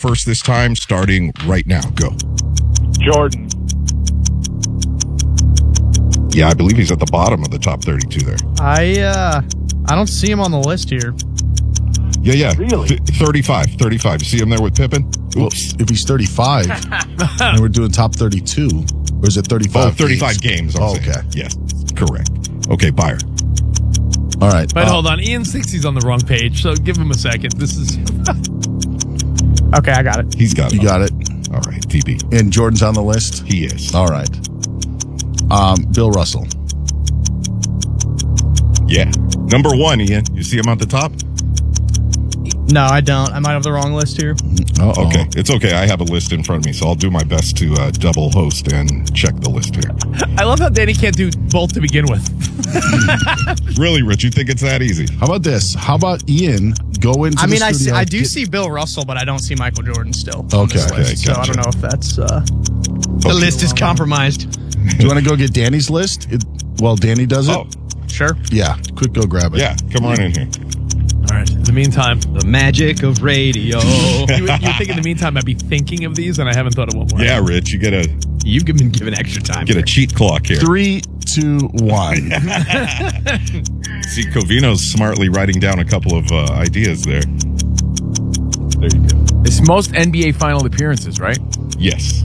first this time, starting right now. Go. Jordan. Yeah, I believe he's at the bottom of the top 32 there. I don't see him on the list here. Yeah. Really? 35. You see him there with Pippen? Well, if he's 35, and we're doing top 32, or is it 35? Oh, 35 games. I'm saying. Okay. Yes, correct. Okay, Bayer. All right. But hold on. Ian thinks he's on the wrong page, so give him a second. This is... Okay, I got it. He's got it. You got it. All right, DB. And Jordan's on the list? He is. All right. Bill Russell. Yeah. Number 1, Ian. You see him at the top? No, I don't. I might have the wrong list here. Uh-oh. Okay. It's okay. I have a list in front of me, so I'll do my best to double host and check the list here. I love how Danny can't do both to begin with. Really, Rich? You think it's that easy? How about this? How about Ian go into the studio? I do see Bill Russell, but I don't see Michael Jordan still. on Okay. this list, Okay, so I don't know if that's... The Okay. list is compromised. Do you want to go get Danny's list? While Danny does it? Oh, Sure. Yeah. Quick, go grab it. yeah. Come on in here. All right. In the meantime, The magic of radio. you think in the meantime I'd be thinking of these, and I haven't thought of one more. Yeah, Rich. You get a You've been given extra time. get a cheat clock here. 3, 2, 1. See, Covino's smartly writing down a couple of ideas there. There you go. It's most NBA final appearances, right? Yes.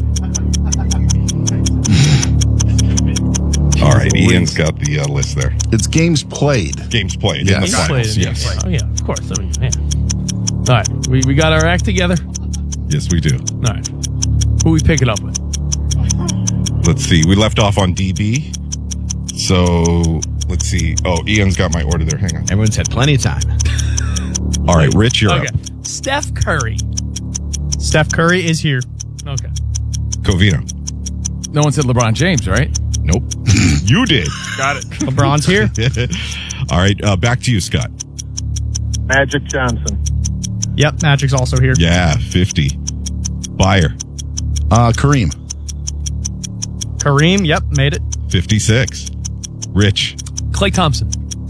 All right, Ian's got the list there. It's games played. Games played Yes. in the Games finals. Played in Yes. the- Oh, yeah, of course. I mean, yeah. All right. We got our act together? Yes, we do. All right. Who we pick it up with? Let's see. We left off on DB. So, let's see. Oh, Ian's got my order there. Hang on. Everyone's had plenty of time. All right, Rich, you're Okay. up. Steph Curry. Steph Curry is here. Okay. Covino. No one said LeBron James, right? Nope. You did. Got it. LeBron's here. All right, back to you, Scott. Magic Johnson. Yep, Magic's also here. Yeah, 50. Bayer, Kareem. Kareem, yep, made it. 56. Rich. Klay Thompson.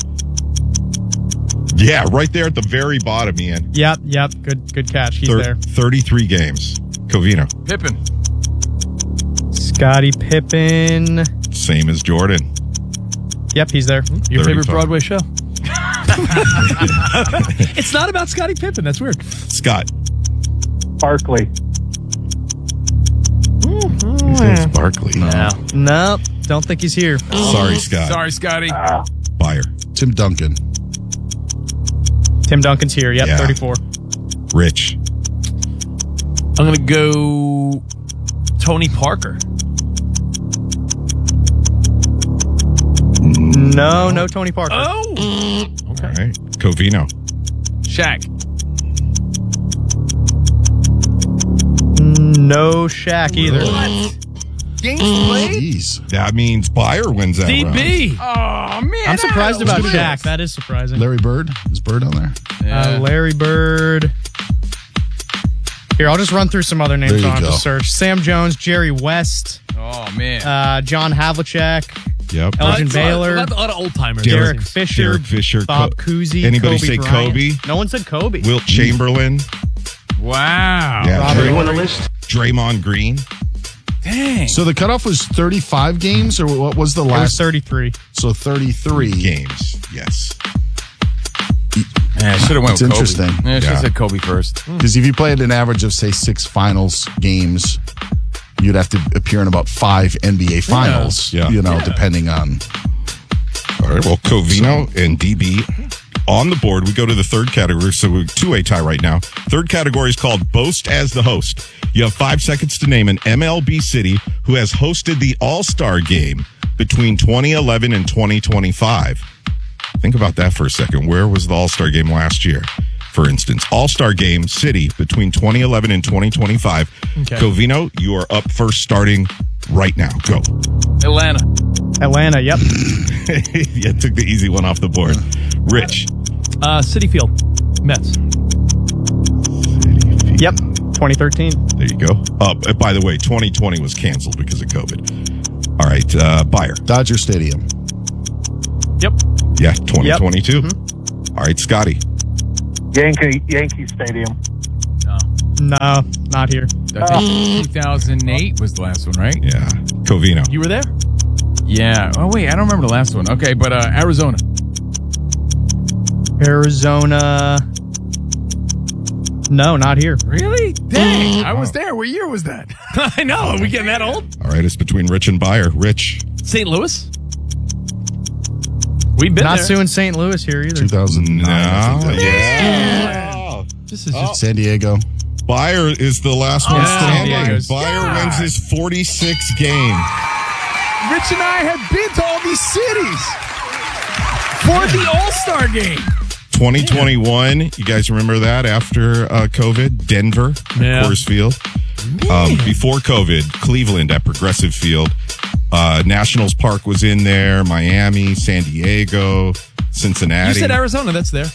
Yeah, right there at the very bottom, Ian. Yep. Good catch. He's there. 33 games. Covino. Pippen. Scottie Pippen. Same as Jordan. Yep, he's there. Your 35. favorite Broadway show? It's not about Scottie Pippen. That's weird. Scott. Barkley. He says Barkley. Nope, don't think he's here. Sorry, Scott. Sorry, Scotty. Bayer. Tim Duncan. Tim Duncan's here. Yep, Yeah. 34. Rich. I'm going to go Tony Parker. No Tony Parker. Oh! All right. Covino. Shaq. No Shaq either. Games played? Jeez. That means Bayer wins that round. DB. Oh, man. I'm surprised about Who's Shaq. this? That is surprising. Larry Bird. Is Bird on there? Larry Bird. Here, I'll just run through some other names There you on go. to search. Sam Jones, Jerry West, Oh, man. John Havlicek, Yep. Elgin A Baylor, lot of old timers. Derek Fisher, Derek Fisher, Bob Cousy, Anybody Kobe say Bryant. Kobe? No one said Kobe. Wilt Chamberlain. Wow. Yeah. Robert Dray- Horry. Draymond Green. Dang. So the cutoff was 35 games, or what was the It was last? 33. So 33 Games. Yes. Yeah, I should have went It's with Kobe. interesting. Yeah, I should have Yeah. said Kobe first. Because if you played an average of, say, 6 finals games, you'd have to appear in about 5 NBA finals, Yeah. depending on. All right. Well, Covino and DB on the board. We go to the third category. So we're 2-way tie right now. Third category is called Boast as the Host. You have 5 seconds to name an MLB city who has hosted the All-Star Game between 2011 and 2025. Think about that for a second. Where was the All-Star Game last year? For instance, All-Star Game city between 2011 and 2025. Okay. Covino, you are up first starting right now. Go. Atlanta. Atlanta, yep. Yeah, took the easy one off the board. Rich. City Field. Mets. Yep, 2013. There you go. By the way, 2020 was canceled because of COVID. All right, Bayer. Dodger Stadium. Yep. Yeah, 2022. All right, Scotty. Yankee Stadium. No, not here. I think 2008 was the last one, right? Yeah. Covino. You were there? Yeah. Oh, wait. I don't remember the last one. Okay, but Arizona. Arizona. No, not here. Really? Dang. I was there. What year was that? I know. Are we getting that old? All right, it's between Rich and Byer. Rich. St. Louis? We've been Not there. suing St. Louis here either. 2009. I think. Yeah. This is just San Diego. Byer is the last one Yeah. standing. Diego's- Byer wins his 46th game. Rich and I have been to all these cities for the All-Star game. 2021, you guys remember that after COVID? Denver, Yeah. Coors Field. Before COVID, Cleveland at Progressive Field. Nationals Park was in there. Miami, San Diego, Cincinnati. You said Arizona. That's there.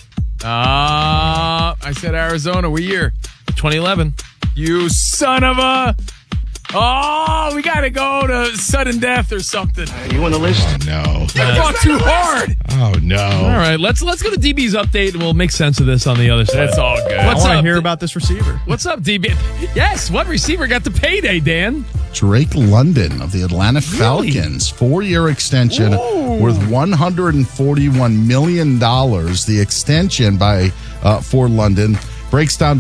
I said Arizona. What year? 2011. You son of a... Oh, we got to go to sudden death or something. Oh, no. I fought too hard. Oh, no. All right, let's go to DB's update and we'll make sense of this on the other side. That's all good. I What's want to up? hear about this receiver. What's up, DB? Yes, what receiver got the payday, Dan? Drake London of the Atlanta Falcons, 4-year extension worth $141 million. The extension for London breaks down to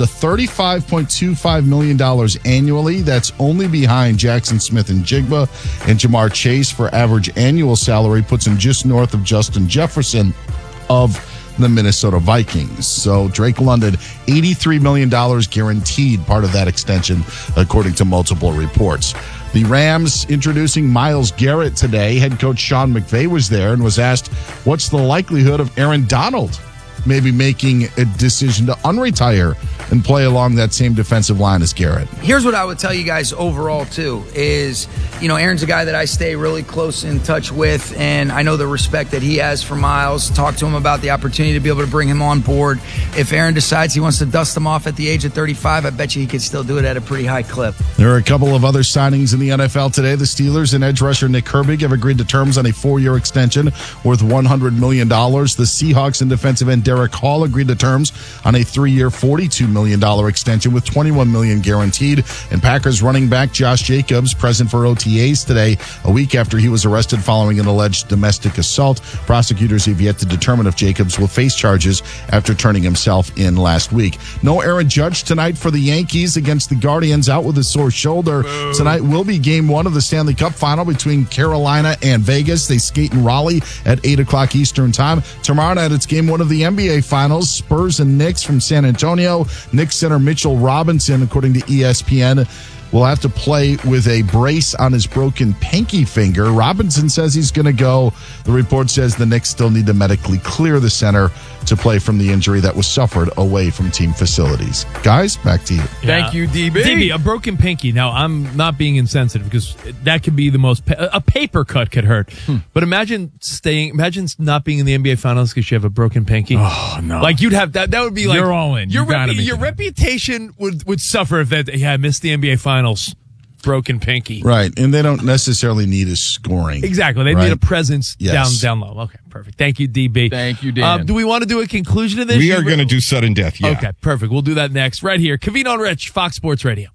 $35.25 million annually. That's only behind Jackson Smith and Jigba and Jamar Chase for average annual salary, puts him just north of Justin Jefferson of the Minnesota Vikings. So Drake London, $83 million guaranteed, part of that extension, according to multiple reports. The Rams introducing Myles Garrett today. Head coach Sean McVay was there and was asked, what's the likelihood of Aaron Donald maybe making a decision to unretire and play along that same defensive line as Garrett? Here's what I would tell you guys overall, too, is, Aaron's a guy that I stay really close in touch with, and I know the respect that he has for Myles. Talk to him about the opportunity to be able to bring him on board. If Aaron decides he wants to dust him off at the age of 35, I bet you he could still do it at a pretty high clip. There are a couple of other signings in the NFL today. The Steelers and edge rusher Nick Herbig have agreed to terms on a 4-year extension worth $100 million. The Seahawks and defensive end Derek Hall agreed to terms on a 3-year, $42 million extension with $21 million guaranteed. And Packers running back Josh Jacobs present for OTAs today, a week after he was arrested following an alleged domestic assault. Prosecutors have yet to determine if Jacobs will face charges after turning himself in last week. No Aaron Judge tonight for the Yankees against the Guardians, out with a sore shoulder. Tonight will be game 1 of the Stanley Cup final between Carolina and Vegas. They skate in Raleigh at 8 o'clock Eastern time. Tomorrow night, it's game 1 of the NBA finals. Spurs and Knicks from San Antonio. Knicks center Mitchell Robinson, according to ESPN, will have to play with a brace on his broken pinky finger. Robinson says he's going to go. The report says the Knicks still need to medically clear the center to play from the injury that was suffered away from team facilities. Guys, back to you. Thank you, DB. DB, a broken pinky. Now, I'm not being insensitive because that could be the most... a paper cut could hurt. But imagine not being in the NBA Finals because you have a broken pinky. Oh, no. Like, you'd have... That would be like... You're all in. You gotta make your it. reputation would suffer if that... Yeah, I missed the NBA Finals. Broken pinky. Right, and they don't necessarily need his scoring. Exactly. They need a presence Yes. down low. Okay, perfect. Thank you, DB. Thank you, Dan. Do we want to do a conclusion of this? We are going to do sudden death, yeah. Okay, perfect. We'll do that next. Right here. Covino and Rich, Fox Sports Radio.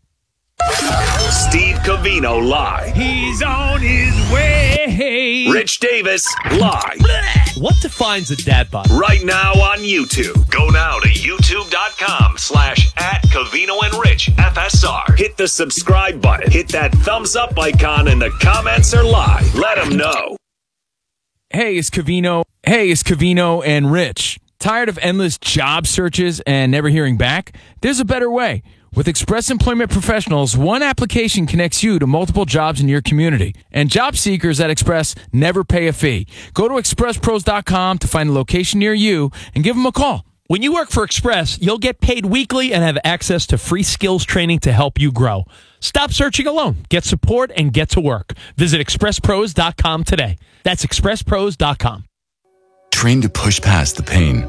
Steve Covino live. He's on his way. Rich Davis live. What defines a dad bod? Right now on YouTube. Go now to youtube.com/@Covino and Rich FSR. Hit the subscribe button. Hit that thumbs up icon, and the comments are live. Let them know. Hey, it's Covino and Rich. Tired of endless job searches and never hearing back? There's a better way. With Express Employment Professionals, one application connects you to multiple jobs in your community. And job seekers at Express never pay a fee. Go to expresspros.com to find a location near you and give them a call. When you work for Express, you'll get paid weekly and have access to free skills training to help you grow. Stop searching alone. Get support and get to work. Visit expresspros.com today. That's expresspros.com. Trained to push past the pain.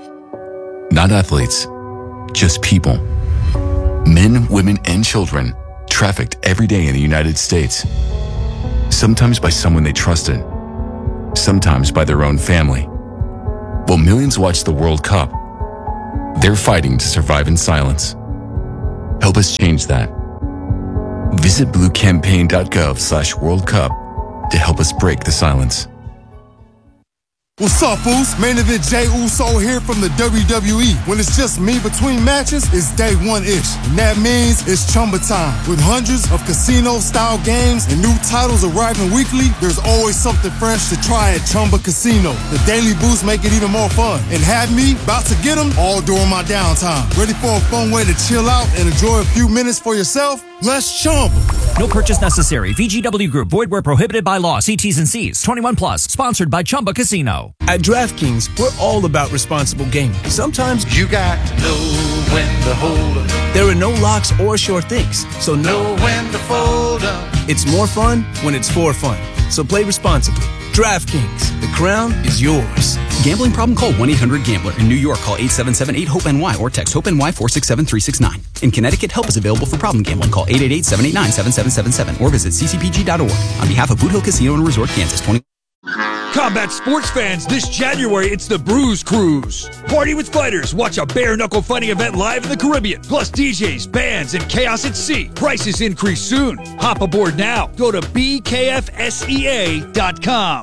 Not athletes, just people. Men, women, and children trafficked every day in the United States. Sometimes by someone they trusted, sometimes by their own family. While millions watch the World Cup, they're fighting to survive in silence. Help us change that. Visit bluecampaign.gov/World Cup to help us break the silence. What's up, fools? Main event Jey Uso here from the WWE. When it's just me between matches, it's day one-ish. And that means it's Chumba time. With hundreds of casino-style games and new titles arriving weekly, there's always something fresh to try at Chumba Casino. The daily boosts make it even more fun. And have me about to get them all during my downtime. Ready for a fun way to chill out and enjoy a few minutes for yourself? Let's Chumba. No purchase necessary. VGW Group. Void where prohibited by law. See T's and C's. 21 plus. Sponsored by Chumba Casino. At DraftKings, we're all about responsible gaming. Sometimes you got to know when to hold up. There are no locks or sure things, so know when to fold up. It's more fun when it's for fun. So play responsibly. DraftKings, the crown is yours. Gambling problem? Call 1-800-GAMBLER. In New York, call 877-8-HOPE-NY or text HOPE-NY 467-369. In Connecticut, help is available for problem gambling. Call 888-789-7777 or visit ccpg.org. On behalf of Boot Hill Casino and Resort, Kansas, 20. Combat sports fans, this January it's the Bruise Cruise. Party with fighters, watch a bare-knuckle fighting event live in the Caribbean. Plus DJs, bands, and chaos at sea. Prices increase soon. Hop aboard now. Go to bkfsea.com.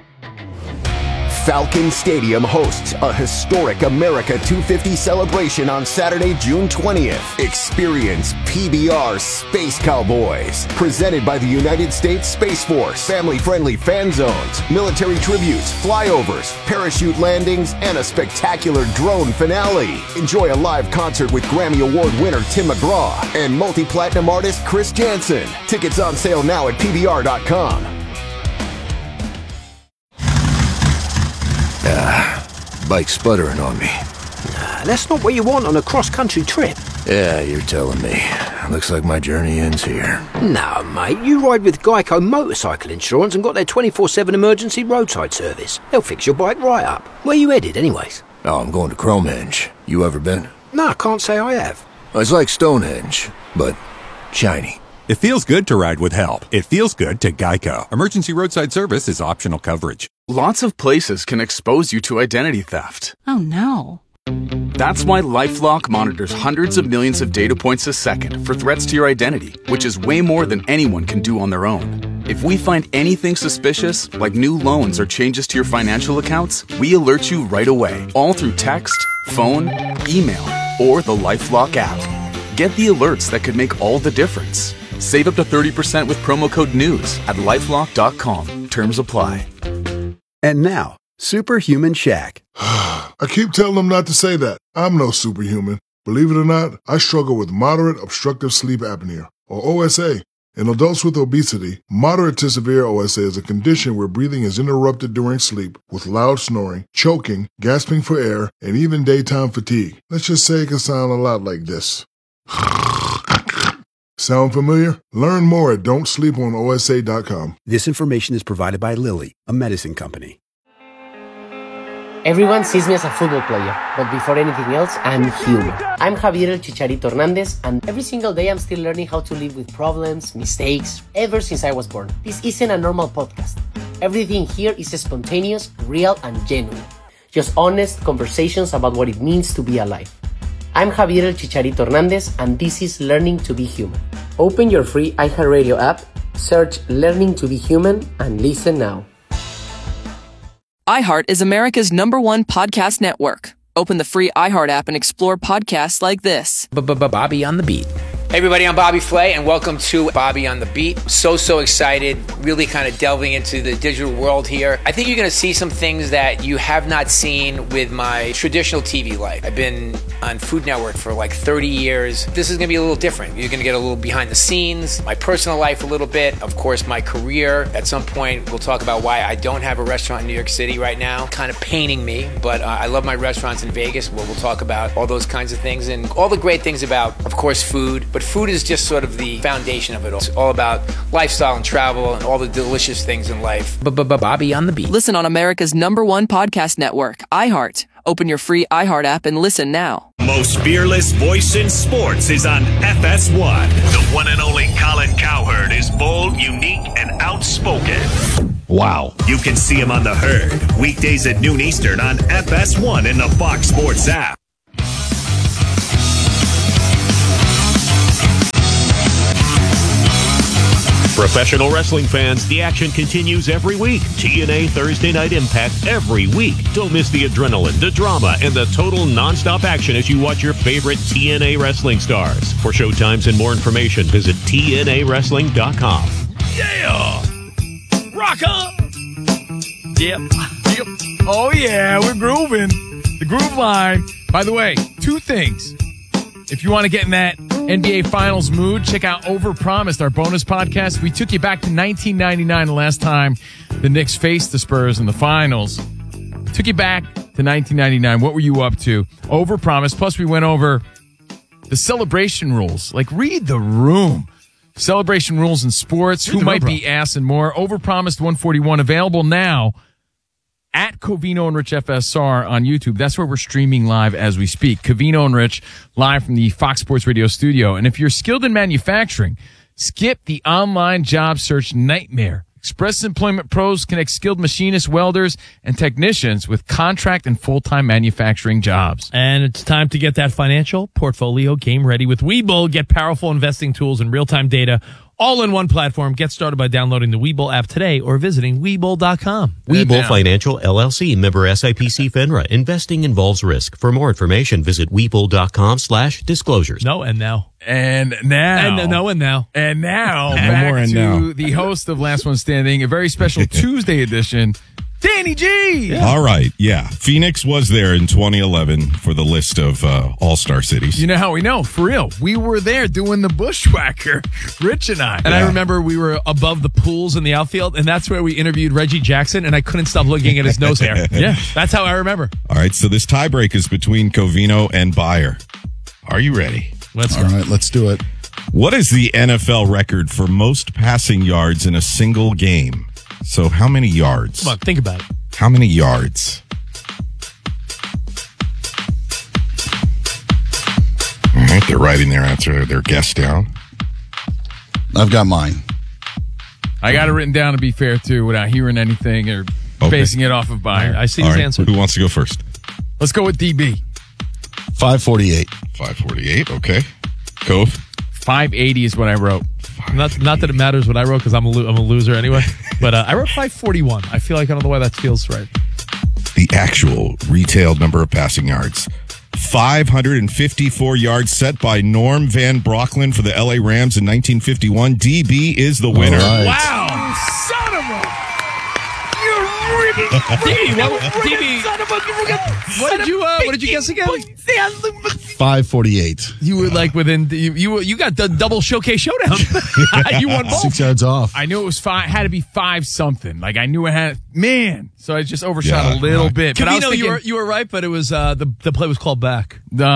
Falcon Stadium hosts a historic America 250 celebration on Saturday, June 20th. Experience PBR Space Cowboys, presented by the United States Space Force. Family-friendly fan zones, military tributes, flyovers, parachute landings, and a spectacular drone finale. Enjoy a live concert with Grammy Award winner Tim McGraw and multi-platinum artist Chris Jansen. Tickets on sale now at PBR.com. Bike sputtering on me. That's not what you want on a cross-country trip. Yeah, you're telling me. Looks like my journey ends here. No, mate, you ride with Geico Motorcycle Insurance and got their 24/7 emergency roadside service. They'll fix your bike right up. Where you headed, anyways? Oh, I'm going to Cromehenge. You ever been? No, I can't say I have. It's like Stonehenge, but shiny. It feels good to ride with help. It feels good to Geico. Emergency roadside service is optional coverage. Lots of places can expose you to identity theft. Oh, no. That's why LifeLock monitors hundreds of millions of data points a second for threats to your identity, which is way more than anyone can do on their own. If we find anything suspicious, like new loans or changes to your financial accounts, we alert you right away, all through text, phone, email, or the LifeLock app. Get the alerts that could make all the difference. Save up to 30% with promo code NEWS at LifeLock.com. Terms apply. And now, Superhuman Shaq. I keep telling them not to say that. I'm no superhuman. Believe it or not, I struggle with moderate obstructive sleep apnea, or OSA. In adults with obesity, moderate to severe OSA is a condition where breathing is interrupted during sleep with loud snoring, choking, gasping for air, and even daytime fatigue. Let's just say it can sound a lot like this. Sound familiar? Learn more at don'tsleeponosa.com. This information is provided by Lilly, a medicine company. Everyone sees me as a football player, but before anything else, I'm human. I'm Javier El Chicharito Hernandez, and every single day I'm still learning how to live with problems, mistakes, ever since I was born. This isn't a normal podcast. Everything here is spontaneous, real, and genuine. Just honest conversations about what it means to be alive. I'm Javier El Chicharito Hernandez, and this is Learning to Be Human. Open your free iHeartRadio app, search Learning to Be Human, and listen now. iHeart is America's #1 podcast network. Open the free iHeart app and explore podcasts like this. Bobby on the Beat. Hey everybody, I'm Bobby Flay, and welcome to Bobby on the Beat. So excited, really kind of delving into the digital world here. I think you're going to see some things that you have not seen with my traditional TV life. I've been on Food Network for like 30 years. This is going to be a little different. You're going to get a little behind the scenes, my personal life a little bit, of course my career. At some point, we'll talk about why I don't have a restaurant in New York City right now. Kind of paining me, but I love my restaurants in Vegas, where we'll talk about all those kinds of things and all the great things about, of course, food. But food is just sort of the foundation of it all. It's all about lifestyle and travel and all the delicious things in life. Bobby on the Beat. Listen on America's #1 podcast network, iHeart. Open your free iHeart app and listen now. Most fearless voice in sports is on FS1. The one and only Colin Cowherd is bold, unique, and outspoken. Wow. You can see him on The Herd, weekdays at noon Eastern on FS1 in the Fox Sports app. Professional wrestling fans, the action continues every week. TNA Thursday Night Impact every week. Don't miss the adrenaline, the drama, and the total nonstop action as you watch your favorite TNA wrestling stars. For showtimes and more information, visit TNAWrestling.com. Yeah! Rock up! Yep. Oh, yeah, we're grooving. The Groove Line. By the way, 2 things. If you want to get in that NBA Finals mood, check out Overpromised, our bonus podcast. We took you back to 1999, the last time the Knicks faced the Spurs in the finals. Took you back to 1999. What were you up to? Overpromised. Plus, we went over the celebration rules. Like, read the room. Celebration rules in sports. Who might be ass and more. Overpromised 141. Available now at Covino and Rich FSR on YouTube. That's where we're streaming live as we speak. Covino and Rich live from the Fox Sports Radio studio. And if you're skilled in manufacturing, skip the online job search nightmare. Express Employment Pros connect skilled machinists, welders, and technicians with contract and full-time manufacturing jobs. And it's time to get that financial portfolio game ready with Webull. Get powerful investing tools and real-time data all in one platform. Get started by downloading the Webull app today or visiting Webull.com. Webull Financial LLC, member SIPC FINRA. Investing involves risk. For more information, visit Webull.com/disclosures. No, and now. And now. And no, and now. And now, No back more and to now. the host of Last One Standing, a very special Tuesday edition, Danny G. Yeah. All right. Yeah. Phoenix was there in 2011 for the list of all-star cities. You know how we know? For real. We were there doing the bushwhacker, Rich and I. And I remember we were above the pools in the outfield, and that's where we interviewed Reggie Jackson, and I couldn't stop looking at his nose hair. Yeah. That's how I remember. All right. So this tiebreak is between Covino and Bayer. Are you ready? Let's go. All right. Let's do it. What is the NFL record for most passing yards in a single game? So how many yards? Come on, think about it. How many yards? All right, they're writing their answer, their guess down. I've got mine. I got it written down to be fair, too, without hearing anything or basing it off of Bayer. I see All his right, answer. who wants to go first? Let's go with DB. 548. 548, okay. Cove? 580 is what I wrote. Not that it matters what I wrote because I'm a loser anyway. But I wrote 541. I feel like I don't know why that feels right. The actual retail number of passing yards. 554 yards set by Norm Van Brocklin for the LA Rams in 1951. DB is the winner. Right. Wow. Son of a... DB, what did you guess again? 548. You were like within you got the double showcase showdown. You won both. 6 yards off. I knew it was had to be 5 something. Like I knew it had so I just overshot a little bit. But I was Covino, thinking, you were right, but it was the play was called back. No,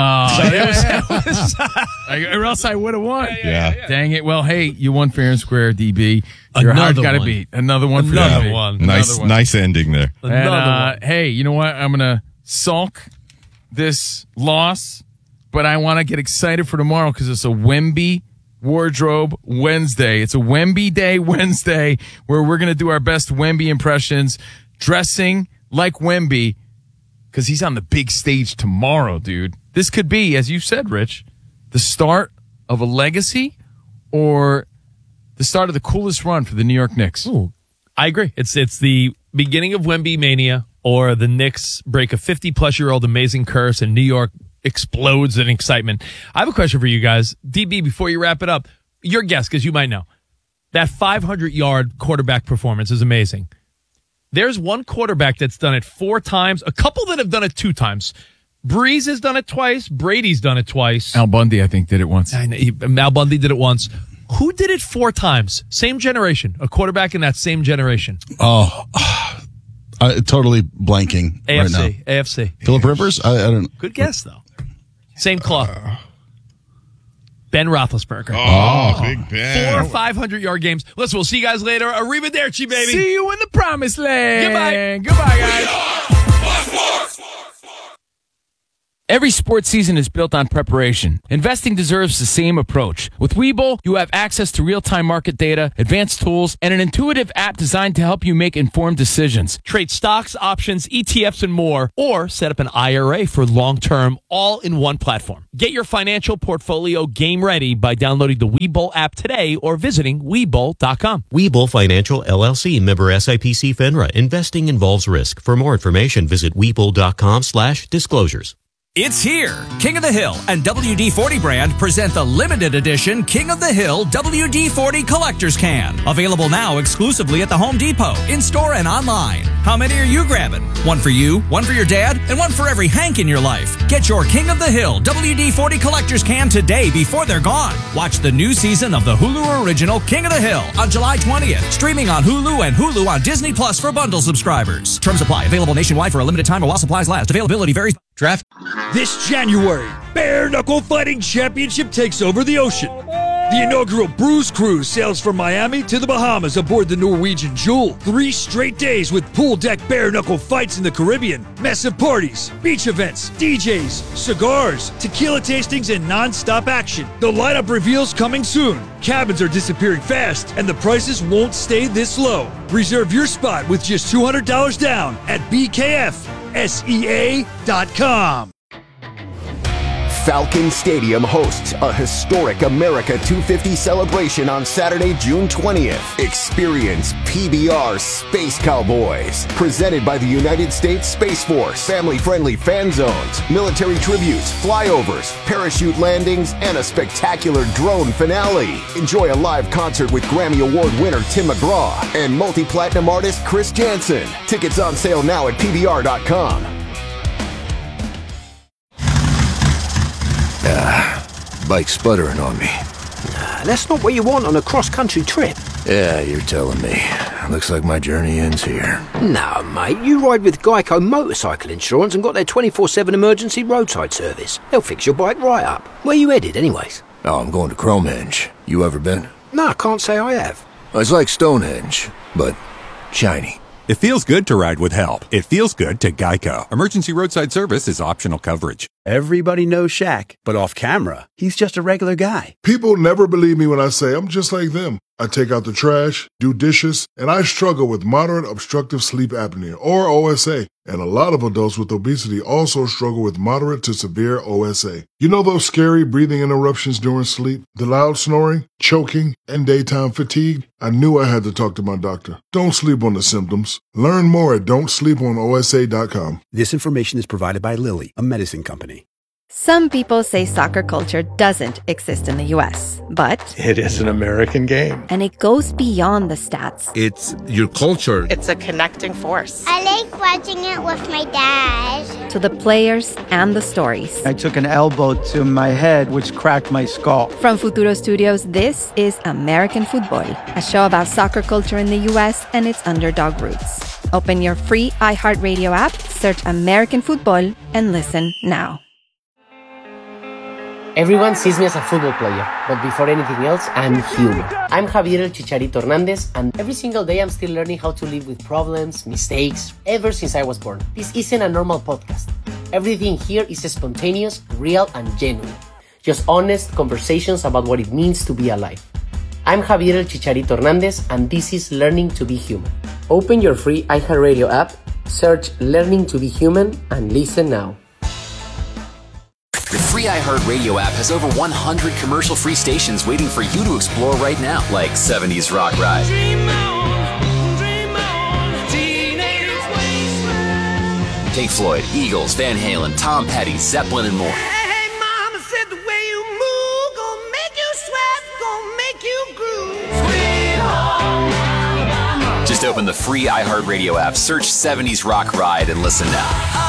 or else I would have won. Yeah. Dang it. Well, hey, you won fair and square, DB. You're hard got to beat. Another one for Another DB. one. Nice ending there. And, hey, you know what? I'm going to sulk this loss, but I want to get excited for tomorrow because it's a Wemby Wardrobe Wednesday. It's a Wemby Day Wednesday where we're going to do our best Wemby impressions, dressing like Wemby because he's on the big stage tomorrow, dude. This could be, as you said, Rich, the start of a legacy or the start of the coolest run for the New York Knicks. Ooh, I agree. It's the beginning of Wemby mania or the Knicks break a 50-plus-year-old amazing curse and New York explodes in excitement. I have a question for you guys. DB, before you wrap it up, your guess, because you might know. That 500-yard quarterback performance is amazing. There's one quarterback that's done it 4 times, a couple that have done it 2 times. Breeze has done it twice. Brady's done it twice. Al Bundy, I think, did it once. Al Bundy did it once. Who did it 4 times? Same generation. A quarterback in that same generation. Totally blanking right now. AFC. Phillip Rivers? I don't know. Good guess, though. Same club. Ben Roethlisberger. Oh, Big Ben. 4 500-yard games. Listen, we'll see you guys later. Arrivederci, baby. See you in the promised land. Goodbye. Goodbye, guys. Every sports season is built on preparation. Investing deserves the same approach. With Webull, you have access to real-time market data, advanced tools, and an intuitive app designed to help you make informed decisions. Trade stocks, options, ETFs, and more, or set up an IRA for long-term, all in one platform. Get your financial portfolio game ready by downloading the Webull app today or visiting Webull.com. Webull Financial LLC, member SIPC FINRA. Investing involves risk. For more information, visit Webull.com/disclosures. It's here. King of the Hill and WD-40 brand present the limited edition King of the Hill WD-40 Collector's Can. Available now exclusively at the Home Depot, in-store and online. How many are you grabbing? One for you, one for your dad, and one for every Hank in your life. Get your King of the Hill WD-40 Collector's Can today before they're gone. Watch the new season of the Hulu original King of the Hill on July 20th. Streaming on Hulu and Hulu on Disney Plus for bundle subscribers. Terms apply. Available nationwide for a limited time or while supplies last. Availability varies. Draft. This January, Bare Knuckle Fighting Championship takes over the ocean. The inaugural Bruise Cruise sails from Miami to the Bahamas aboard the Norwegian Jewel. 3 straight days with pool deck bare knuckle fights in the Caribbean, massive parties, beach events, DJs, cigars, tequila tastings, and non-stop action. The lineup reveals coming soon. Cabins are disappearing fast, and the prices won't stay this low. Reserve your spot with just $200 down at BKFSEA.com. Falcon Stadium hosts a historic America 250 celebration on Saturday, June 20th. Experience PBR Space Cowboys, presented by the United States Space Force. Family-friendly fan zones, military tributes, flyovers, parachute landings, and a spectacular drone finale. Enjoy a live concert with Grammy Award winner Tim McGraw and multi-platinum artist Chris Jansen. Tickets on sale now at PBR.com. Bike's sputtering on me. Nah, that's not what you want on a cross-country trip. Yeah, you're telling me. Looks like my journey ends here. No, mate, you ride with Geico Motorcycle Insurance and got their 24/7 emergency roadside service. They'll fix your bike right up. Where you headed, anyways? Oh, I'm going to Cromenge. You ever been? No, I can't say I have. It's like Stonehenge, but shiny. It feels good to ride with help. It feels good to Geico. Emergency roadside service is optional coverage. Everybody knows Shaq, but off camera, he's just a regular guy. People never believe me when I say I'm just like them. I take out the trash, do dishes, and I struggle with moderate obstructive sleep apnea, or OSA. And a lot of adults with obesity also struggle with moderate to severe OSA. You know those scary breathing interruptions during sleep, the loud snoring, choking, and daytime fatigue? I knew I had to talk to my doctor. Don't sleep on the symptoms. Learn more at don'tsleeponosa.com. This information is provided by Lilly, a medicine company. Some people say soccer culture doesn't exist in the U.S., but it is an American game. And it goes beyond the stats. It's your culture. It's a connecting force. I like watching it with my dad. To the players and the stories. I took an elbow to my head, which cracked my skull. From Futuro Studios, this is American Football, a show about soccer culture in the U.S. and its underdog roots. Open your free iHeartRadio app, search American Football, and listen now. Everyone sees me as a football player, but before anything else, I'm human. I'm Javier El Chicharito Hernandez, and every single day I'm still learning how to live with problems, mistakes, ever since I was born. This isn't a normal podcast. Everything here is spontaneous, real, and genuine. Just honest conversations about what it means to be alive. I'm Javier El Chicharito Hernandez, and this is Learning to Be Human. Open your free iHeartRadio app, search Learning to Be Human, and listen now. The free iHeartRadio app has over 100 commercial-free stations waiting for you to explore right now, like 70s Rock Ride, Pink Floyd, Eagles, Van Halen, Tom Petty, Zeppelin, and more. Hey, mama said the way you move gon' make you sweat, gon' make you groove. Sweet home Alabama. Just open the free iHeartRadio app, search 70s Rock Ride, and listen now.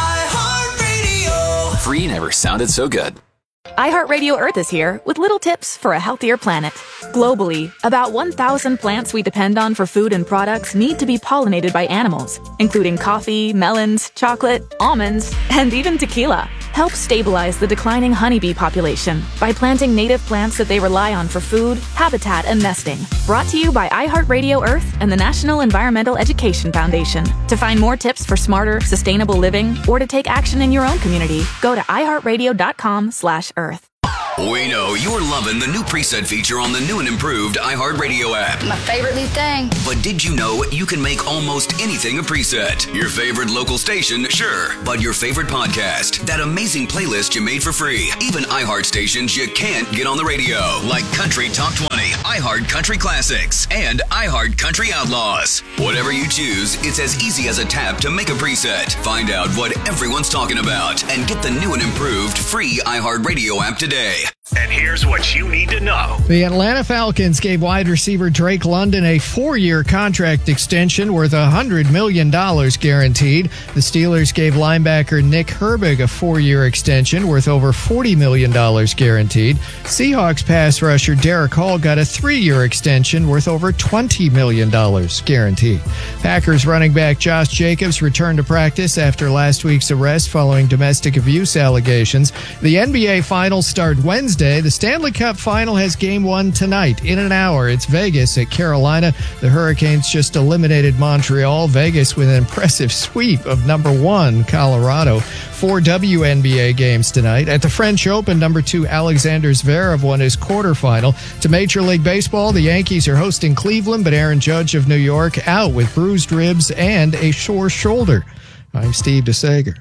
Free never sounded so good. iHeartRadio Earth is here with little tips for a healthier planet. Globally, about 1,000 plants we depend on for food and products need to be pollinated by animals, including coffee, melons, chocolate, almonds, and even tequila. Help stabilize the declining honeybee population by planting native plants that they rely on for food, habitat, and nesting. Brought to you by iHeartRadio Earth and the National Environmental Education Foundation. To find more tips for smarter, sustainable living or to take action in your own community, go to iHeartRadio.com/Earth. We know you're loving the new preset feature on the new and improved iHeartRadio app. My favorite new thing. But did you know you can make almost anything a preset? Your favorite local station, sure. But your favorite podcast, that amazing playlist you made for free. Even iHeart stations you can't get on the radio, like Country Top 20, iHeart Country Classics, and iHeart Country Outlaws. Whatever you choose, it's as easy as a tap to make a preset. Find out what everyone's talking about and get the new and improved free iHeartRadio app today. And here's what you need to know. The Atlanta Falcons gave wide receiver Drake London a 4-year contract extension worth $100 million guaranteed. The Steelers gave linebacker Nick Herbig a 4-year extension worth over $40 million guaranteed. Seahawks pass rusher Derek Hall got a 3-year extension worth over $20 million guaranteed. Packers running back Josh Jacobs returned to practice after last week's arrest following domestic abuse allegations. The NBA Finals start Wednesday. The Stanley Cup Final has Game 1 tonight. In an hour, it's Vegas at Carolina. The Hurricanes just eliminated Montreal. Vegas with an impressive sweep of number 1, Colorado. 4 WNBA games tonight. At the French Open, number 2 Alexander Zverev won his quarterfinal. To Major League Baseball, the Yankees are hosting Cleveland, but Aaron Judge of New York out with bruised ribs and a sore shoulder. I'm Steve DeSager.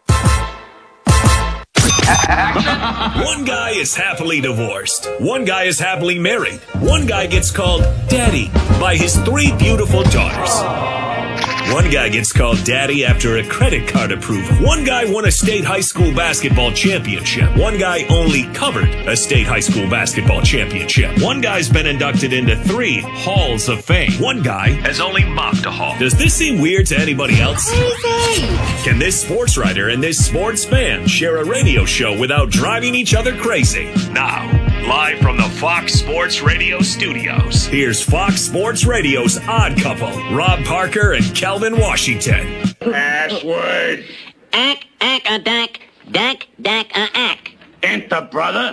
One guy is happily divorced. One guy is happily married. One guy gets called Daddy by his 3 beautiful daughters. One guy gets called Daddy after a credit card approval. One guy won a state high school basketball championship. One guy only covered a state high school basketball championship. One guy's been inducted into 3 halls of fame. One guy has only mopped a hall. Does this seem weird to anybody else? Can this sports writer and this sports fan share a radio show without driving each other crazy? Now, live from the Fox Sports Radio studios, here's Fox Sports Radio's Odd Couple, Rob Parker and Kelvin Washington. Password. Ack, a dack, dack, a ack. Enter, brother.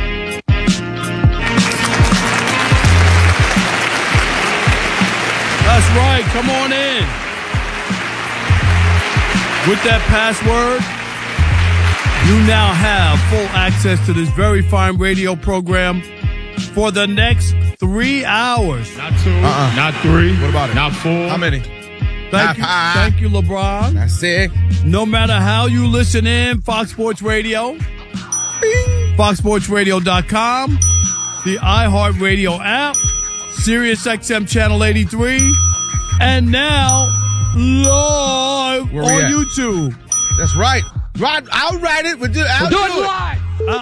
That's right. Come on in. With that password, you now have full access to this very fine radio program for the next 3 hours. Not 2, not 3. What about it? Not 4. How many? Thank you, LeBron. That's it. No matter how you listen in, Fox Sports Radio, FoxSportsRadio.com, the iHeartRadio app, Sirius XM Channel 83, and now live on YouTube. That's right. I'll write it. We'll do it. We'll do it live.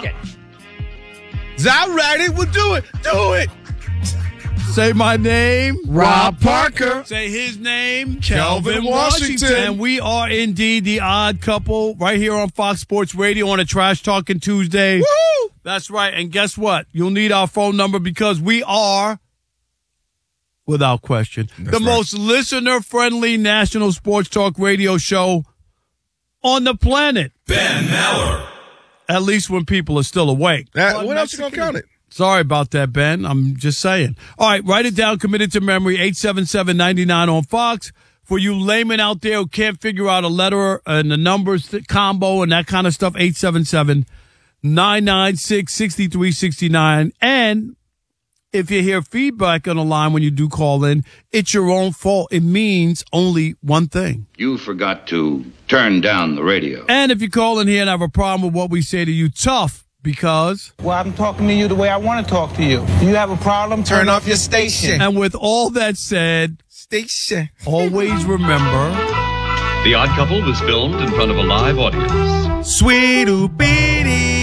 I'll write it. We'll do it. Do it. Say my name, Rob Parker. Say his name, Kelvin Washington. And we are indeed the Odd Couple right here on Fox Sports Radio on a Trash Talking Tuesday. Woo! That's right. And guess what? You'll need our phone number because we are, without question, the most listener-friendly national sports talk radio show on the planet. Ben Maller. At least when people are still awake. What else you gonna count it? Sorry about that, Ben. I'm just saying. All right, write it down. Committed to memory. 877-99 on Fox. For you laymen out there who can't figure out a letter and the numbers combo and that kind of stuff, 877-996-6369. And if you hear feedback on the line when you do call in, it's your own fault. It means only one thing. You forgot to turn down the radio. And if you call in here and have a problem with what we say to you, tough, because... Well, I'm talking to you the way I want to talk to you. You have a problem? Turn off your station. And with all that said, station. Always remember... The Odd Couple was filmed in front of a live audience. Sweet oopity.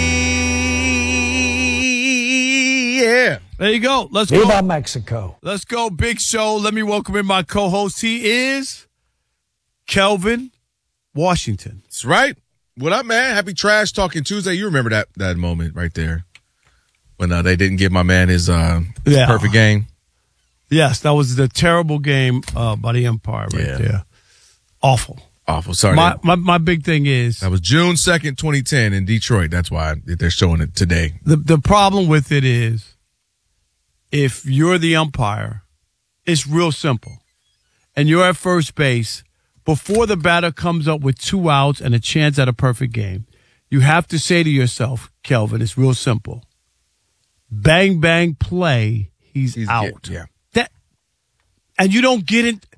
Yeah. There you go. Let's go. Viva Mexico. Let's go. Big show. Let me welcome in my co-host. He is Kelvin Washington. That's right. What up, man? Happy Trash Talking Tuesday. You remember that moment right there when they didn't give my man his perfect game? Yes, that was the terrible game by the Empire right there. Awful. Awful. Sorry. My big thing is that was June 2nd, 2010 in Detroit. That's why they're showing it today. The problem with it is if you're the umpire, it's real simple. And you're at first base, before the batter comes up with 2 outs and a chance at a perfect game, you have to say to yourself, Kelvin, it's real simple. Bang, bang, play, he's out. Yeah. And you don't get it.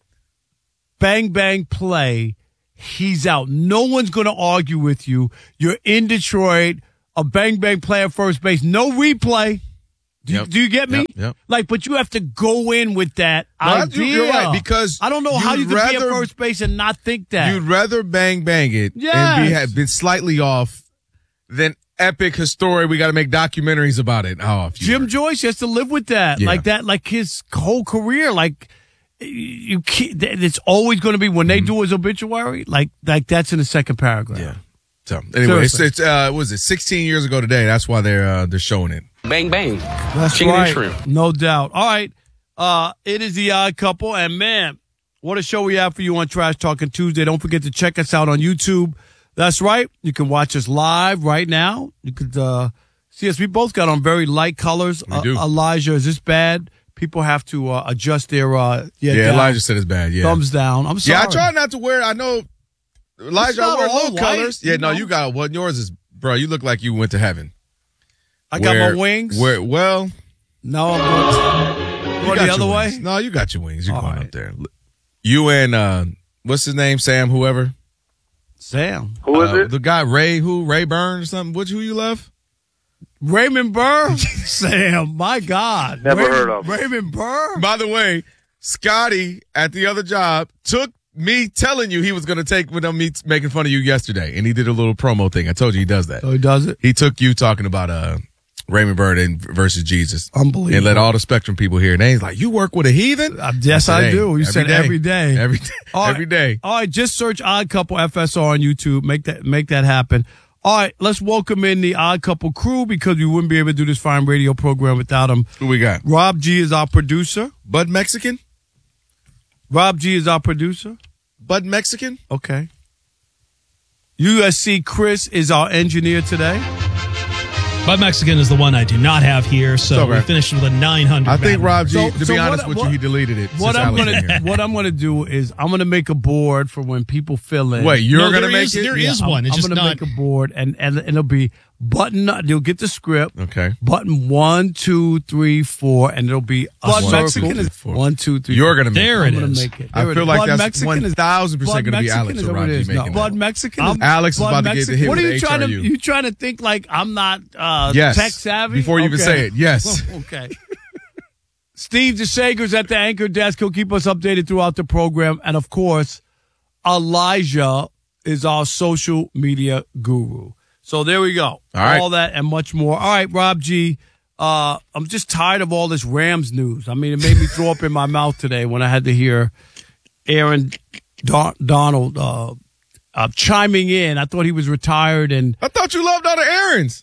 Bang, bang, play, he's out. No one's going to argue with you. You're in Detroit, a bang, bang play at first base, no replay. Do you get me? Yep. Like, but you have to go in with that idea. You're right, because I don't know how you can be at first base and not think that. You'd rather bang it and been slightly off than epic history. We got to make documentaries about it. Jim Joyce has to live with that, like that, like his whole career. Like you can't, it's always going to be when they do his obituary. Like that's in the second paragraph. Yeah. So anyway, it's was it 16 years ago today? That's why they're showing it. Bang bang. That's Chicken right. and shrimp. No doubt. All right. It is The Odd Couple, and man, what a show we have for you on Trash Talking Tuesday. Don't forget to check us out on YouTube. That's right. You can watch us live right now. You could see us. We both got on very light colors. We do. Elijah, is this bad? People have to adjust their Elijah said it's bad. Yeah, thumbs down. I'm sorry. Yeah, I try not to wear. I know Elijah, I wear little colors. Yeah, no, you got what? Yours is, bro. You look like you went to heaven. I got my wings. Well, no, I'm going the other way. No, you got your wings. You're going up there. You and what's his name? Sam, whoever. Sam. Who is it? The guy Ray Burn or something. Who you left? Raymond Burr? Sam, my God. Never heard of him. Raymond Burr? By the way, Scotty at the other job took me telling you he was going to take with me making fun of you yesterday, and he did a little promo thing. I told you he does that. Oh, he does it? He took you talking about Raymond Burr versus Jesus. Unbelievable. And let all the Spectrum people hear. And he's like, you work with a heathen? Yes, I do. You said every day. Every day. All right, just search Odd Couple FSR on YouTube. Make that happen. All right, let's welcome in the Odd Couple crew because we wouldn't be able to do this fine radio program without them. Who we got? Rob G is our producer. Bud Mexican? Rob G is our producer. Bud Mexican? Okay. USC Chris is our engineer today. Bud Mexican is the one I do not have here, so we finished with a 900. I think Rob G, to be honest with you, he deleted it. What I'm gonna do is I'm gonna make a board for when people fill in. Wait, you're gonna make it? There is one. It's I'm just gonna make a board, and it'll be button. You'll get the script. Okay. Button 1, 2, 3, 4, and it'll be a Bud circle. Mexican is 1, 2, 3. You're gonna make there it. it is. Make it. I feel like that's 1,000% gonna be Alex or Rob G making Bud it. Mexican. Alex is about to get the hit What with are the you trying to? HRU. You trying to think like I'm not yes. tech savvy? Before you even say it, yes. Okay. Steve DeSager's at the anchor desk. He'll keep us updated throughout the program. And, of course, Elijah is our social media guru. So there we go. All right. All that and much more. All right, Rob G. I'm just tired of all this Rams news. I mean, it made me throw up in my mouth today when I had to hear Aaron Donald chiming in. I thought he was retired. And I thought you loved all the Aarons.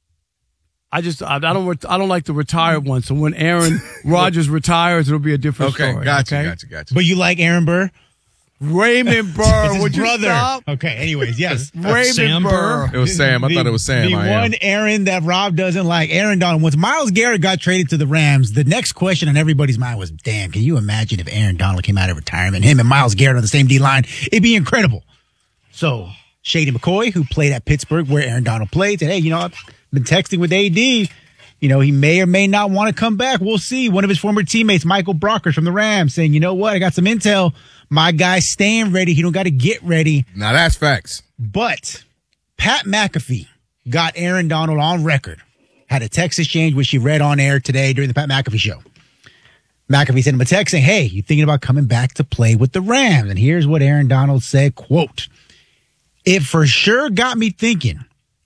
I don't like the retired one. So when Aaron Rodgers retires, it'll be a different story. Gotcha. But you like Aaron Burr? Raymond Burr, his would you brother. stop? Okay, anyways, yes. Raymond Sam Burr. It was Sam. I thought it was Sam. The one Aaron that Rob doesn't like, Aaron Donald. Once Myles Garrett got traded to the Rams, the next question on everybody's mind was, damn, can you imagine if Aaron Donald came out of retirement, him and Myles Garrett on the same D-line? It'd be incredible. So Shady McCoy, who played at Pittsburgh where Aaron Donald played, said, hey, I've been texting with AD. He may or may not want to come back. We'll see. One of his former teammates, Michael Brockers from the Rams, saying, you know what? I got some intel. My guy's staying ready. He don't got to get ready. Now, that's facts. But Pat McAfee got Aaron Donald on record. Had a text exchange, which she read on air today during the Pat McAfee show. McAfee sent him a text saying, hey, you thinking about coming back to play with the Rams? And here's what Aaron Donald said, quote, it for sure got me thinking.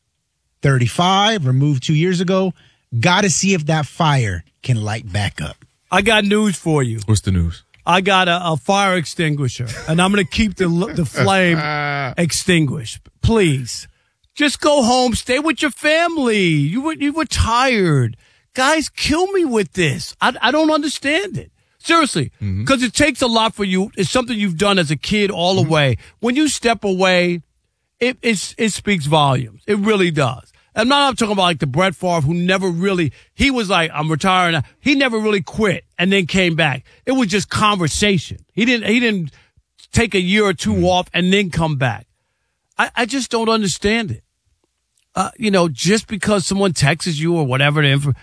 35, removed 2 years ago. Got to see if that fire can light back up. I got news for you. What's the news? I got a fire extinguisher, and I'm going to keep the flame extinguished. Please, just go home. Stay with your family. You were tired. Guys, kill me with this. I don't understand it. Seriously, because it takes a lot for you. It's something you've done as a kid all the way. When you step away, it speaks volumes. It really does. I'm not talking about like the Brett Favre who never really, he was like, I'm retiring now. He never really quit and then came back. It was just conversation. He didn't take a year or two off and then come back. I just don't understand it. Just because someone texts you or whatever,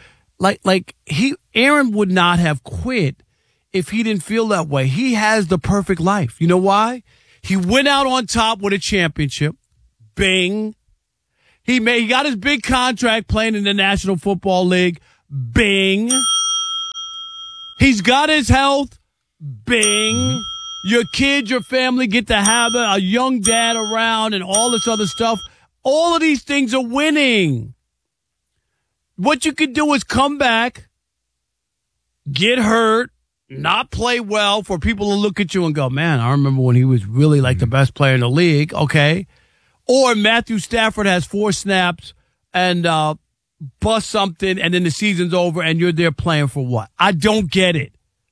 Aaron would not have quit if he didn't feel that way. He has the perfect life. You know why? He went out on top with a championship. Bing. He got his big contract playing in the National Football League. Bing. He's got his health. Bing. Your kids, your family get to have a young dad around and all this other stuff. All of these things are winning. What you could do is come back, get hurt, not play well for people to look at you and go, man, I remember when he was really like the best player in the league. Okay. Or Matthew Stafford has 4 snaps and bust something and then the season's over and you're there playing for what? I don't get it.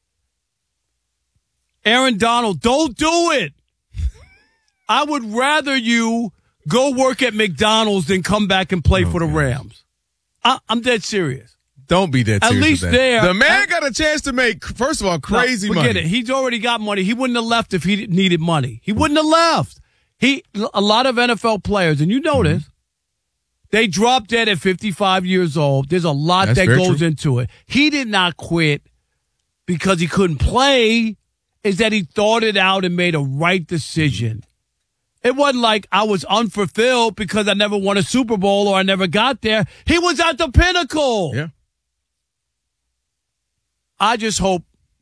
Aaron Donald, don't do it. I would rather you go work at McDonald's than come back and play for the Rams. I'm dead serious. Don't be dead serious. At least there. The man got a chance to make, first of all, crazy money. Forget it. He's already got money. He wouldn't have left if he needed money. He wouldn't have left. A lot of NFL players, and you know this, they drop dead at 55 years old. There's a lot that goes into it. He did not quit because he couldn't play. Is that he thought it out and made a right decision. It wasn't like I was unfulfilled because I never won a Super Bowl or I never got there. He was at the pinnacle. Yeah. I just hope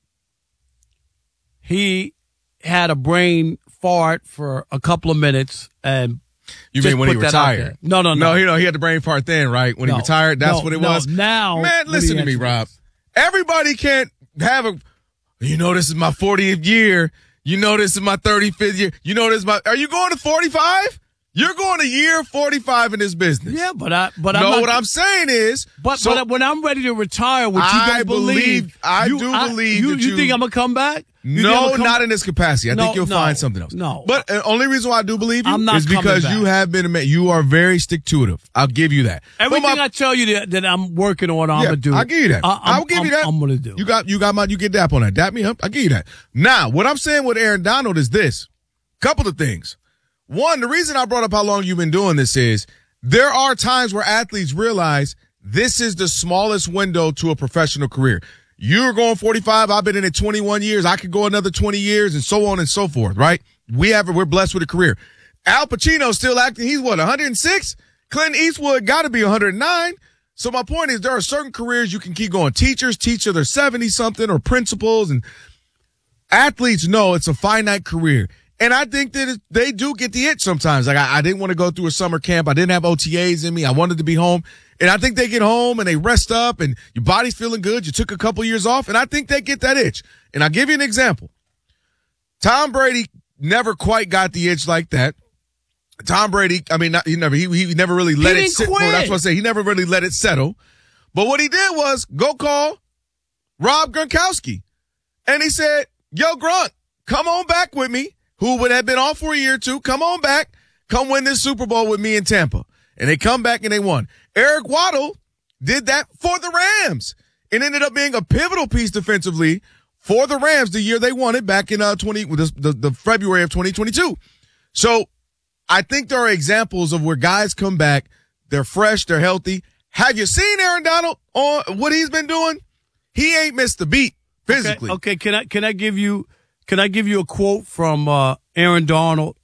he had a brain fart for a couple of minutes and you mean when he retired? No. He had the brain fart then, right? When he retired, that's what it was. Now, man, listen to me, Rob. Everybody can't have a. This is my 40th year. This is my 35th year. Are you going to 45? You're going to year 45 in this business. Yeah, but what I'm saying is, but when I'm ready to retire, which you don't believe, I do believe. You think I'm gonna come back? No, not in this capacity. I think you'll find something else. No, but the only reason why I do believe you is because you have been a man. You are very stick-to-itive. I'll give you that. Everything I tell you that I'm working on, I'm gonna do. I'll give you that. I'll give you that. I'm gonna do. You get dap on that. Dap me up. I'll give you that. Now, what I'm saying with Aaron Donald is this: couple of things. One, the reason I brought up how long you've been doing this is there are times where athletes realize this is the smallest window to a professional career. You're going 45. I've been in it 21 years. I could go another 20 years and so on and so forth, right? We're blessed with a career. Al Pacino's still acting. He's 106? Clint Eastwood got to be 109. So my point is there are certain careers you can keep going. Teachers teach till they're 70 something or principals, and athletes know it's a finite career. And I think that they do get the itch sometimes. Like I didn't want to go through a summer camp. I didn't have OTAs in me. I wanted to be home. And I think they get home and they rest up and your body's feeling good. You took a couple years off, and I think they get that itch. And I'll give you an example. Tom Brady never quite got the itch like that. Tom Brady, he never really let it sit. That's what I say. He never really let it settle. But what he did was go call Rob Gronkowski. And he said, yo, Gronk, come on back with me. Who would have been off for a year or two, come on back, come win this Super Bowl with me in Tampa. And they come back and they won. Eric Waddle did that for the Rams and ended up being a pivotal piece defensively for the Rams the year they won it back in the February of 2022. So I think there are examples of where guys come back, they're fresh, they're healthy. Have you seen Aaron Donald on what he's been doing? He ain't missed a beat physically. Okay. Can I give you a quote from Aaron Donald,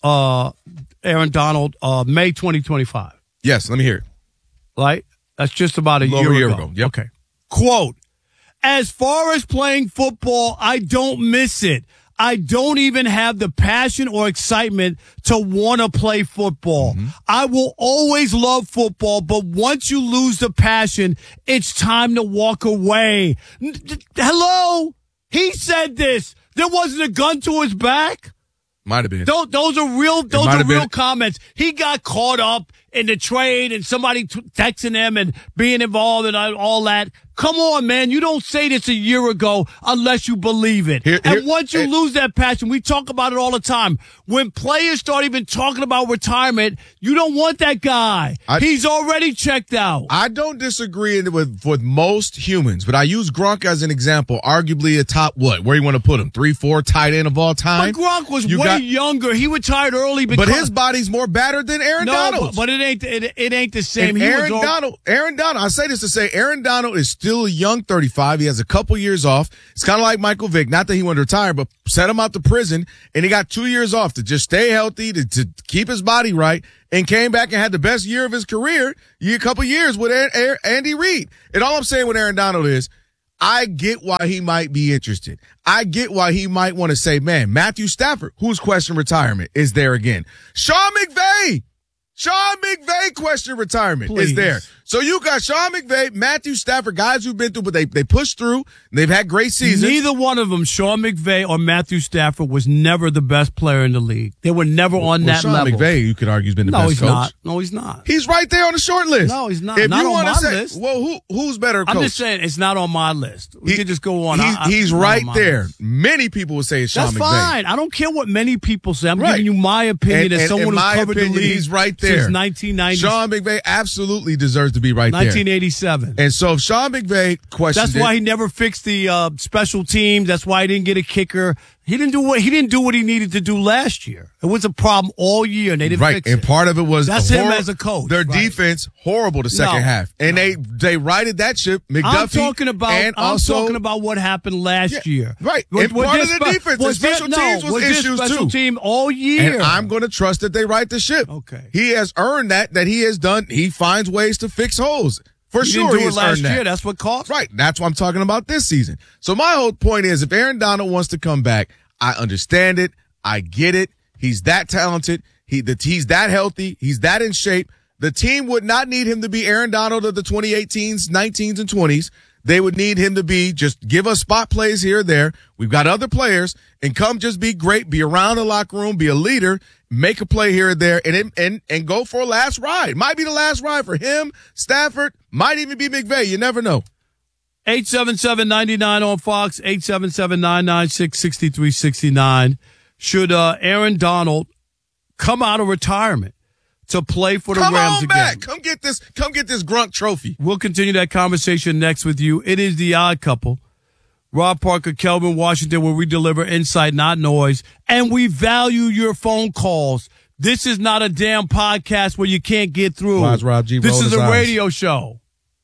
May 2025? Yes, let me hear it. Right? That's just about a year ago. Yep. Okay. Quote, as far as playing football, I don't miss it. I don't even have the passion or excitement to want to play football. Mm-hmm. I will always love football, but once you lose the passion, it's time to walk away. Hello? He said this. There wasn't a gun to his back. Might have been. Those are real comments. He got caught up in the trade and somebody texting him and being involved and all that. Come on, man. You don't say this a year ago unless you believe it. And once you lose that passion, we talk about it all the time. When players start even talking about retirement, you don't want that guy. He's already checked out. I don't disagree with most humans, but I use Gronk as an example. Arguably a top what? Where you want to put him? 3-4 tight end of all time? But Gronk was way younger. He retired early because... But his body's more battered than Aaron Donald's. But it ain't the same. And Aaron Donald, I say this to say Aaron Donald is still a young 35. He has a couple years off. It's kind of like Michael Vick. Not that he wanted to retire, but sent him out to prison, and he got 2 years off to just stay healthy, to keep his body right, and came back and had the best year of his career, a couple years with Andy Reid. And all I'm saying with Aaron Donald is, I get why he might be interested. I get why he might want to say, man, Matthew Stafford, who's questioned retirement, is there again. Sean McVay questioned retirement is there. So you got Sean McVay, Matthew Stafford, guys who've been through, but they pushed through. They've had great seasons. Neither one of them, Sean McVay or Matthew Stafford, was never the best player in the league. They were never on that Sean level. McVay, you could argue, has been the best coach. No, he's not. He's right there on the short list. No, he's not. If not you on want my to say, list. well, who's better coach? I'm just saying it's not on my list. We could just go on. He's right there. Many people would say it's Sean McVay. That's fine. I don't care what many people say. I'm giving you my opinion as someone who's covered the league. He's right there. Since 1990. Sean McVay absolutely deserves to be right there. 1987. And so if Sean McVay questioned That's why he never fixed the special teams. That's why he didn't get a kicker. He didn't do what he needed to do last year. It was a problem all year, and they didn't fix it. And part of it was that's him as a coach. Their defense horrible the second half, and they righted that ship. McDuffie. I'm talking about what happened last year. Right, and part of the defense, the special teams was issues special too. Team all year, and I'm going to trust that they right the ship. Okay, he has earned that he has done. He finds ways to fix holes. For sure, he didn't do it last year. That's what cost. Right. That's what I'm talking about this season. So my whole point is, if Aaron Donald wants to come back, I understand it. I get it. He's that talented. He's that healthy. He's that in shape. The team would not need him to be Aaron Donald of the 2018s, 19s, and 20s. They would need him to be just give us spot plays here or there. We've got other players, and come just be great, be around the locker room, be a leader, make a play here or there, and go for a last ride. Might be the last ride for him, Stafford, might even be McVay. You never know. 877-99 on Fox, 877-996-6369. Should Aaron Donald come out of retirement to play for the Rams again? Back. Come get this Grunt trophy. We'll continue that conversation next with you. It is The Odd Couple. Rob Parker, Kelvin Washington, where we deliver insight, not noise. And we value your phone calls. This is not a damn podcast where you can't get through. Wise Rob G. This is a radio show.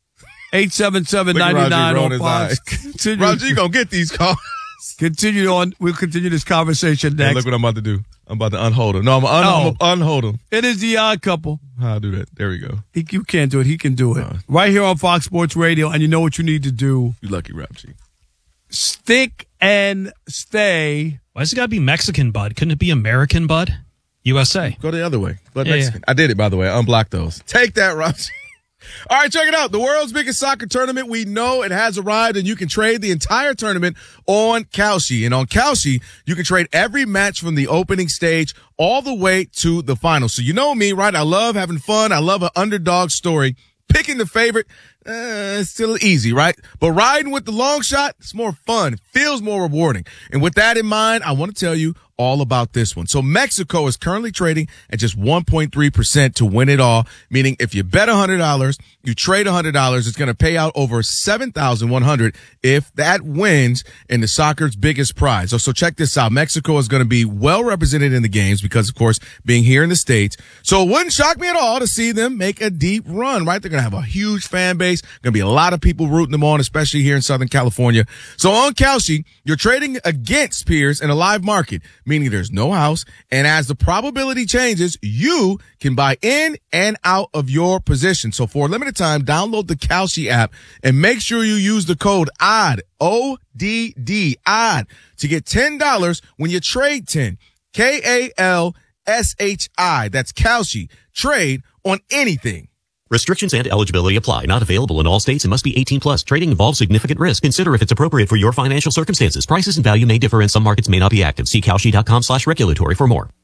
877-99 on Fox. Rob G gonna get these calls. Continue on. We'll continue this conversation next. Hey, look what I'm about to do. I'm about to unhold him. No, I'm unhold him. It is The Odd Couple. How I do that? There we go. You can't do it. He can do it. Right here on Fox Sports Radio, and you know what you need to do. You lucky, Rob G. Stick and stay. Why does it got to be Mexican, bud? Couldn't it be American, bud? USA. Go the other way. But Mexican. Yeah. I did it, by the way. I unblocked those. Take that, Rob G. All right, check it out. The world's biggest soccer tournament, we know it has arrived, and you can trade the entire tournament on Kalshi. And on Kalshi, you can trade every match from the opening stage all the way to the final. So you know me, right? I love having fun. I love an underdog story. Picking the favorite, it's still easy, right? But riding with the long shot, it's more fun. It feels more rewarding. And with that in mind, I want to tell you all about this one. So Mexico is currently trading at just 1.3% to win it all, meaning if you bet $100, you trade $100, it's going to pay out over $7,100 if that wins in the soccer's biggest prize. So check this out. Mexico is going to be well represented in the games because, of course, being here in the States. So it wouldn't shock me at all to see them make a deep run, right? They're going to have a huge fan base. Going to be a lot of people rooting them on, especially here in Southern California. So on Kalshi, you're trading against peers in a live market, meaning there's no house. And as the probability changes, you can buy in and out of your position. So for a limited time, download the Kalshi app and make sure you use the code ODD, O-D-D, ODD, to get $10 when you trade 10. K-A-L-S-H-I. That's Kalshi. Trade on anything. Restrictions and eligibility apply. Not available in all states and must be 18 plus. Trading involves significant risk. Consider if it's appropriate for your financial circumstances. Prices and value may differ and some markets may not be active. See Kalshi.com/regulatory for more.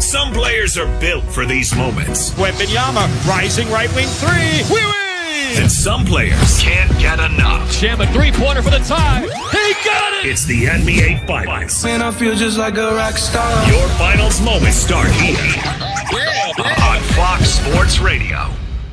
Some players are built for these moments. Wembanyama, rising right wing three. And some players can't get enough. Sham, a three-pointer for the tie. He got it! It's the NBA Finals. Man, I feel just like a rock star. Your finals moments start here on Fox Sports Radio.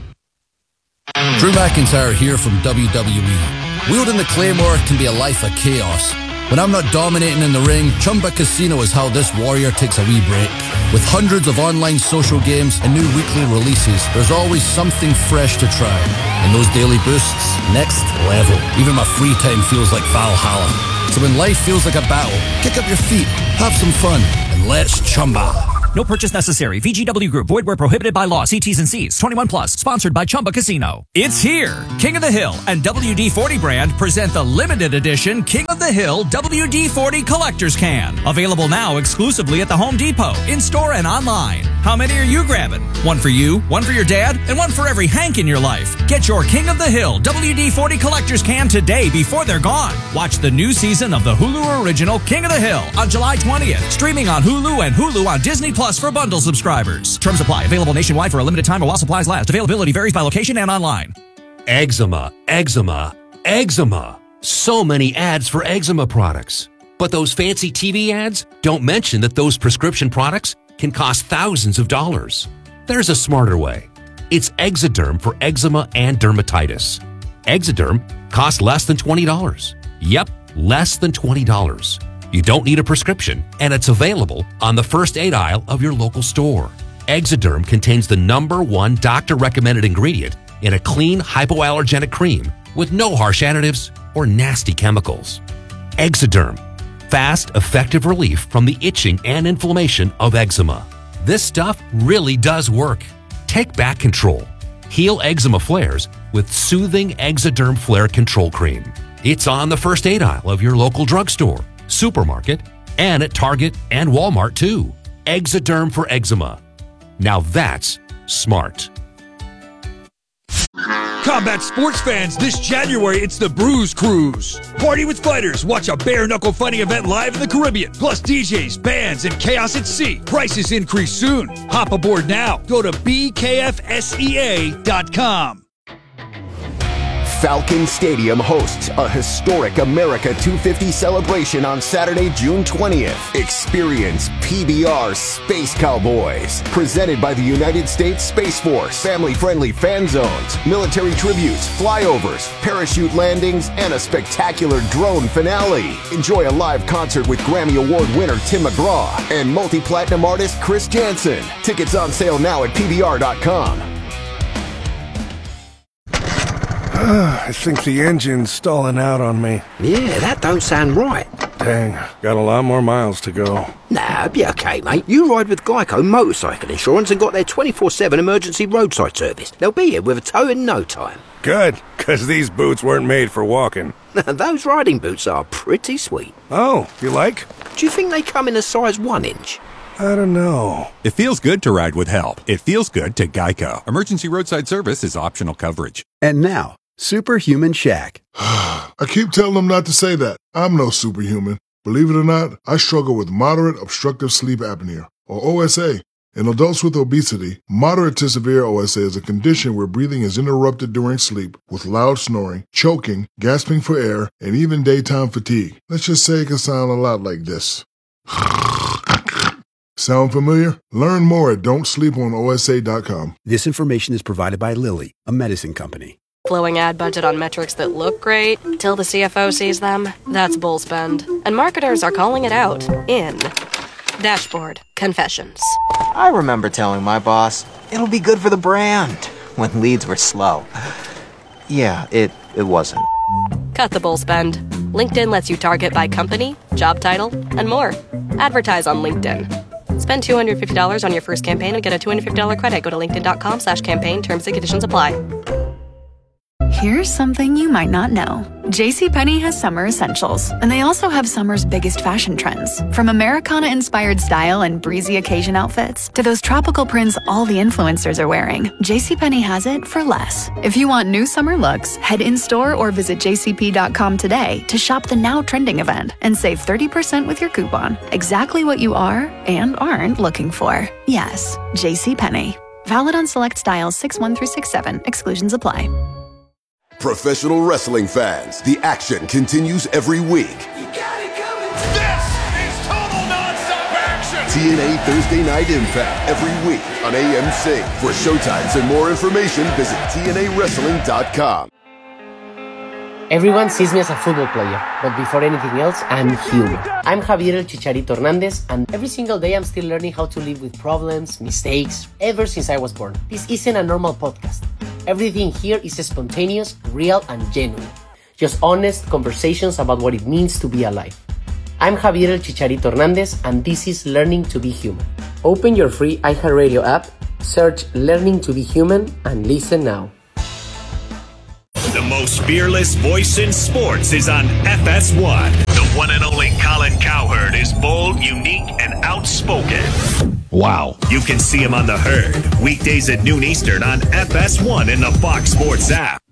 Drew McIntyre here from WWE. Wielding the Claymore can be a life of chaos. When I'm not dominating in the ring, Chumba Casino is how this warrior takes a wee break. With hundreds of online social games and new weekly releases, there's always something fresh to try. And those daily boosts, next level. Even my free time feels like Valhalla. So when life feels like a battle, kick up your feet, have some fun, and let's Chumba. No purchase necessary. VGW Group. Void where prohibited by law. See T's and C's. 21 plus. Sponsored by Chumba Casino. It's here. King of the Hill and WD-40 brand present the limited edition King of the Hill WD-40 Collector's Can. Available now exclusively at the Home Depot, in-store and online. How many are you grabbing? One for you, one for your dad, and one for every Hank in your life. Get your King of the Hill WD-40 Collector's Can today before they're gone. Watch the new season of the Hulu original King of the Hill on July 20th. Streaming on Hulu and Hulu on Disney Plus for bundle subscribers. Terms apply. Available nationwide for a limited time or while supplies last. Availability varies by location and online. Eczema, eczema, eczema. So many ads for eczema products. But those fancy TV ads don't mention that those prescription products can cost thousands of dollars. There's a smarter way. It's Exoderm for eczema and dermatitis. Exoderm costs less than $20. Yep, less than $20. You don't need a prescription, and it's available on the first aid aisle of your local store. Exoderm contains the #1 doctor-recommended ingredient in a clean, hypoallergenic cream with no harsh additives or nasty chemicals. Exoderm. Fast, effective relief from the itching and inflammation of eczema. This stuff really does work. Take back control. Heal eczema flares with soothing Exoderm Flare Control Cream. It's on the first aid aisle of your local drugstore, supermarket, and at Target and Walmart too. Exoderm for eczema. Now that's smart. Combat sports fans, this January it's the Bruise Cruise. Party with fighters, watch a bare-knuckle fighting event live in the Caribbean. Plus DJs, bands, and chaos at sea. Prices increase soon. Hop aboard now. Go to bkfsea.com. Falcon Stadium hosts a historic America 250 celebration on Saturday, June 20th. Experience PBR Space Cowboys, presented by the United States Space Force. Family-friendly fan zones, military tributes, flyovers, parachute landings, and a spectacular drone finale. Enjoy a live concert with Grammy Award winner Tim McGraw and multi-platinum artist Chris Jansen. Tickets on sale now at PBR.com. I think the engine's stalling out on me. Yeah, that don't sound right. Dang, got a lot more miles to go. Nah, be okay, mate. You ride with Geico Motorcycle Insurance and got their 24/7 emergency roadside service. They'll be here with a tow in no time. Good, because these boots weren't made for walking. Those riding boots are pretty sweet. Oh, you like? Do you think they come in a size 1 inch? I don't know. It feels good to ride with help. It feels good to Geico. Emergency roadside service is optional coverage. And now, Superhuman Shaq. I keep telling them not to say that. I'm no superhuman. Believe it or not, I struggle with moderate obstructive sleep apnea, or OSA. In adults with obesity, moderate to severe OSA is a condition where breathing is interrupted during sleep with loud snoring, choking, gasping for air, and even daytime fatigue. Let's just say it can sound a lot like this. Sound familiar? Learn more at don'tsleeponosa.com. This information is provided by Lilly, a medicine company. Blowing ad budget on metrics that look great till the CFO sees them. That's bull spend. And marketers are calling it out in Dashboard Confessions. I remember telling my boss, it'll be good for the brand, when leads were slow. Yeah, it wasn't. Cut the bull spend. LinkedIn lets you target by company, job title, and more. Advertise on LinkedIn. Spend $250 on your first campaign and get a $250 credit. Go to linkedin.com/campaign. Terms and conditions apply. Here's something you might not know. JCPenney has summer essentials, and they also have summer's biggest fashion trends. From Americana-inspired style and breezy occasion outfits to those tropical prints all the influencers are wearing, JCPenney has it for less. If you want new summer looks, head in-store or visit jcp.com today to shop the now trending event and save 30% with your coupon. Exactly what you are and aren't looking for. Yes, JCPenney. Valid on select styles 6-1 through 6-7. Exclusions apply. Professional wrestling fans, the action continues every week. This is total non-stop action! TNA Thursday Night Impact every week on AMC. For showtimes and more information, visit TNAWrestling.com. Everyone sees me as a football player, but before anything else, I'm human. I'm Javier El Chicharito Hernandez, and every single day I'm still learning how to live with problems, mistakes, ever since I was born. This isn't a normal podcast. Everything here is spontaneous, real, and genuine. Just honest conversations about what it means to be alive. I'm Javier El Chicharito Hernandez, and this is Learning to be Human. Open your free iHeartRadio app, search Learning to be Human, and listen now. The most fearless voice in sports is on FS1. The one and only Colin Cowherd is bold, unique, and outspoken. Wow. You can see him on The Herd, weekdays at noon Eastern on FS1 and the Fox Sports app.